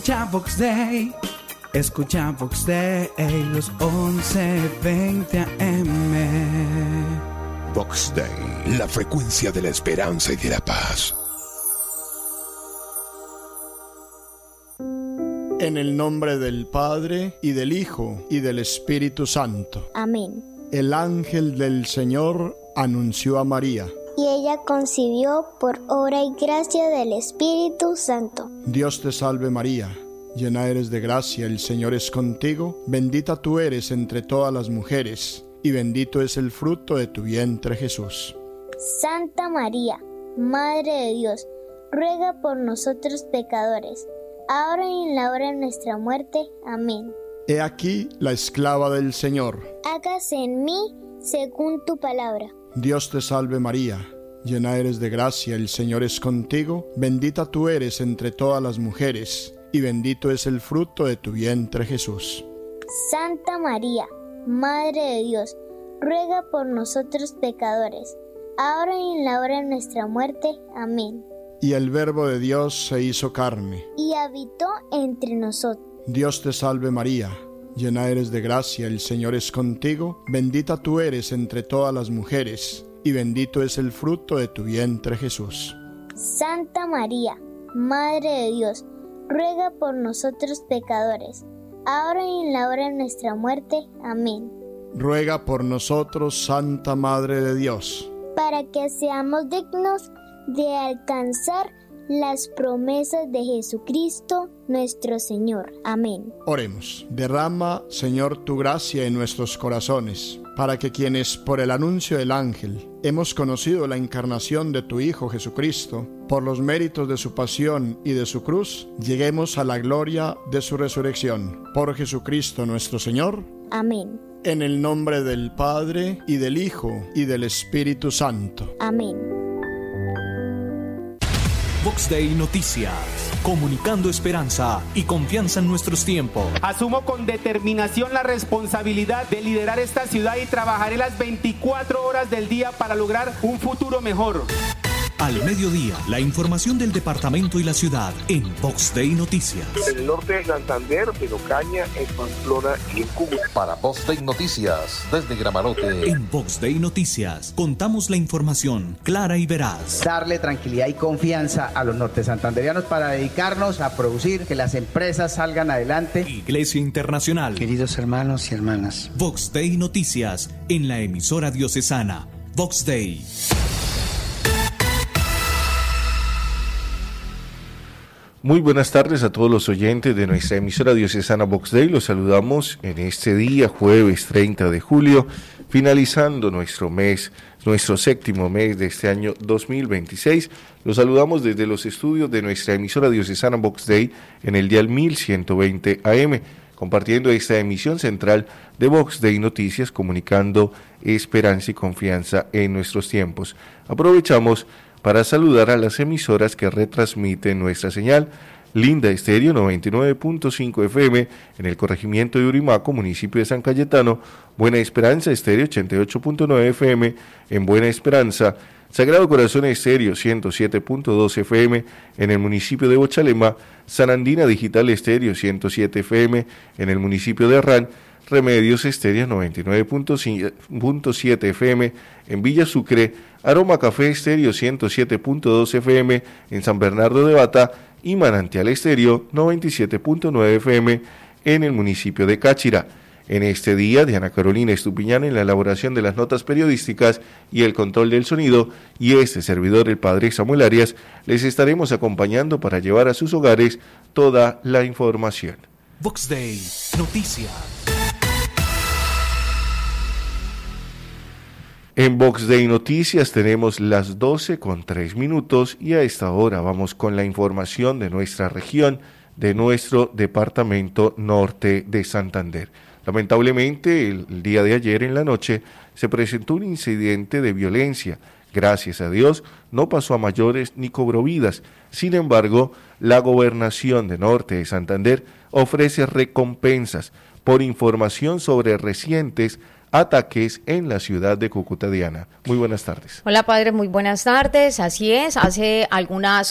Escucha Vox Day, escucha Vox Day, los 11:20 AM. Vox Day, la frecuencia de la esperanza y de la paz. En el nombre del Padre, y del Hijo, y del Espíritu Santo. Amén. El ángel del Señor anunció a María. Y ella concibió por obra y gracia del Espíritu Santo. Dios te salve María, llena eres de gracia, el Señor es contigo, bendita tú eres entre todas las mujeres, y bendito es el fruto de tu vientre Jesús. Santa María, Madre de Dios, ruega por nosotros pecadores, ahora y en la hora de nuestra muerte. Amén. He aquí la esclava del Señor. Hágase en mí según tu palabra. Dios te salve María, llena eres de gracia, el Señor es contigo, bendita tú eres entre todas las mujeres, y bendito es el fruto de tu vientre Jesús. Santa María, Madre de Dios, ruega por nosotros pecadores, ahora y en la hora de nuestra muerte. Amén. Y el Verbo de Dios se hizo carne, y habitó entre nosotros. Dios te salve María, llena eres de gracia, el Señor es contigo, bendita tú eres entre todas las mujeres, y bendito es el fruto de tu vientre Jesús. Santa María, Madre de Dios, ruega por nosotros pecadores, ahora y en la hora de nuestra muerte. Amén. Ruega por nosotros, Santa Madre de Dios, para que seamos dignos de alcanzar las promesas de Jesucristo nuestro Señor. Amén. Oremos. Derrama, Señor, tu gracia en nuestros corazones, para que quienes por el anuncio del ángel hemos conocido la encarnación de tu Hijo Jesucristo, por los méritos de su pasión y de su cruz, lleguemos a la gloria de su resurrección. Por Jesucristo nuestro Señor. Amén. En el nombre del Padre, y del Hijo, y del Espíritu Santo. Amén. Vox Day Noticias, comunicando esperanza y confianza en nuestros tiempos. Asumo con determinación la responsabilidad de liderar esta ciudad y trabajaré las 24 horas del día para lograr un futuro mejor. Al mediodía, la información del departamento y la ciudad en Vox Day Noticias. En el norte de Santander, en Ocaña, en Pamplona y en Cúcuta. Para Vox Day Noticias, desde Gramarote. En Vox Day Noticias, contamos la información clara y veraz. Darle tranquilidad y confianza a los norte santanderianos para dedicarnos a producir, que las empresas salgan adelante. Iglesia Internacional. Queridos hermanos y hermanas. Vox Day Noticias, en la emisora diocesana. Vox Day. Muy buenas tardes a todos los oyentes de nuestra emisora diocesana Vox Day. Los saludamos en este día, jueves 30 de julio, finalizando nuestro mes, nuestro séptimo mes de este año 2026. Los saludamos desde los estudios de nuestra emisora diocesana Vox Day en el dial 1120 AM, compartiendo esta emisión central de Vox Day Noticias, comunicando esperanza y confianza en nuestros tiempos. Aprovechamos para saludar a las emisoras que retransmiten nuestra señal. Linda Estéreo 99.5 FM en el corregimiento de Urimaco, municipio de San Cayetano. Buena Esperanza Estéreo 88.9 FM en Buena Esperanza. Sagrado Corazón Estéreo 107.2 FM en el municipio de Bochalema. San Andina Digital Estéreo 107 FM en el municipio de Arrán. Remedios Estéreo 99.7 FM en Villa Sucre, Aroma Café Estéreo 107.2 FM en San Bernardo de Bata y Manantial Estéreo 97.9 FM en el municipio de Cáchira. En este día, Diana Carolina Estupiñán en la elaboración de las notas periodísticas y el control del sonido, y este servidor, el Padre Samuel Arias, les estaremos acompañando para llevar a sus hogares toda la información. Vox Day Noticias. En Vox Day Noticias tenemos las 12:03 y a esta hora vamos con la información de nuestra región, de nuestro departamento norte de Santander. Lamentablemente, el día de ayer en la noche se presentó un incidente de violencia. Gracias a Dios, no pasó a mayores ni cobró vidas. Sin embargo, la Gobernación de Norte de Santander ofrece recompensas por información sobre recientes ataques en la ciudad de Cúcuta. Diana, muy buenas tardes. Hola, padre, muy buenas tardes. Así es, hace algunas